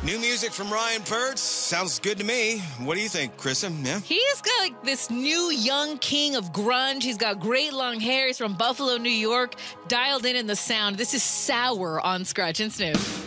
New music from Ryan Pertz. Sounds good to me. What do you think, Krista? Yeah? He's got like this new young king of grunge. He's got great long hair. He's from Buffalo, New York. Dialed in the sound. This is Sour on Scratch and Sniff.